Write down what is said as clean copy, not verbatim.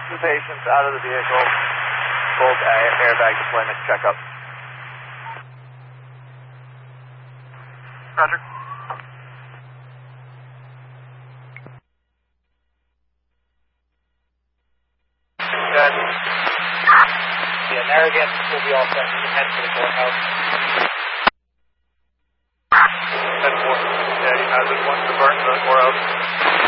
2 patients out of the vehicle. Both airbag deployment checkup. Roger. Good. Yeah, Narragansett will be all set. You can head for the courthouse. 10-4. Yeah, there's one to burn the courthouse.